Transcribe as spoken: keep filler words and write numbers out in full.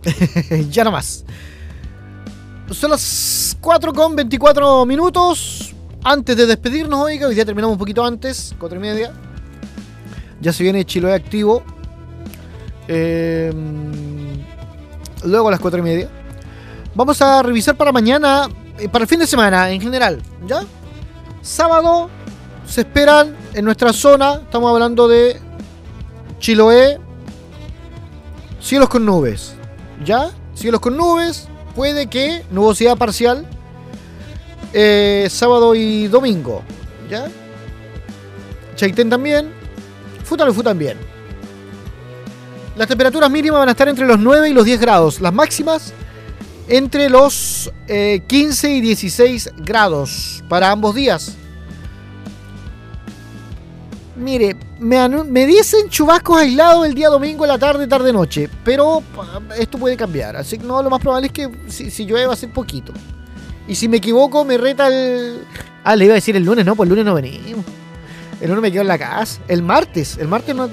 Ya no más. Son las cuatro con veinticuatro minutos. Antes de despedirnos, oiga, hoy día terminamos un poquito antes, cuatro y media. Ya se viene Chiloé activo. Eh, luego a las cuatro y media. Vamos a revisar para mañana, eh, para el fin de semana en general, ¿ya? Sábado se esperan en nuestra zona, estamos hablando de Chiloé, cielos con nubes, ¿ya? Cielos con nubes, puede que nubosidad parcial, eh, sábado y domingo, ¿ya? Chaitén también, Futalo también. Las temperaturas mínimas van a estar entre los nueve y los diez grados, las máximas entre los eh, quince y dieciséis grados para ambos días. Mire, me, anu- me dicen chubascos aislados el día domingo en la tarde, tarde-noche, pero esto puede cambiar, así que no, lo más probable es que si, si llueve va a ser poquito. Y si me equivoco me reta el... Ah, le iba a decir el lunes, no, pues el lunes no venimos. El lunes me quedo en la casa. El martes, el martes no